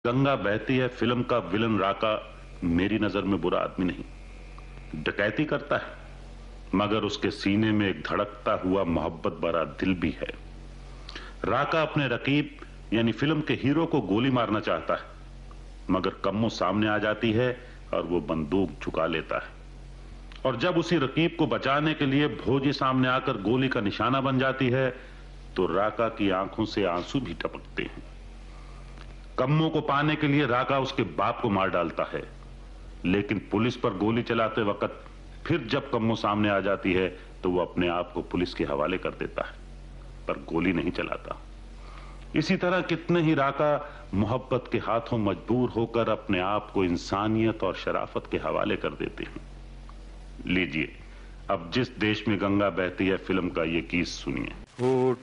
गंगा बहती है फिल्म का विलन राका मेरी नजर में बुरा आदमी नहीं, डकैती करता है मगर उसके सीने में एक धड़कता हुआ मोहब्बत भरा दिल भी है। राका अपने रकीब यानी फिल्म के हीरो को गोली मारना चाहता है मगर कम्मो सामने आ जाती है और वो बंदूक झुका लेता है और जब उसी रकीब को बचाने के लिए भोजी सामने आकर गोली का निशाना बन जाती है तो राका की आंखों से आंसू भी टपकते हैं। कम्मो को पाने के लिए राका उसके बाप को मार डालता है लेकिन पुलिस पर गोली चलाते वक्त फिर जब कम्मो सामने आ जाती है तो वो अपने आप को पुलिस के हवाले कर देता है पर गोली नहीं चलाता। इसी तरह कितने ही राका मोहब्बत के हाथों मजबूर होकर अपने आप को इंसानियत और शराफत के हवाले कर देते हैं। लीजिए अब जिस देश में गंगा बहती है फिल्म का ये गीत सुनिए।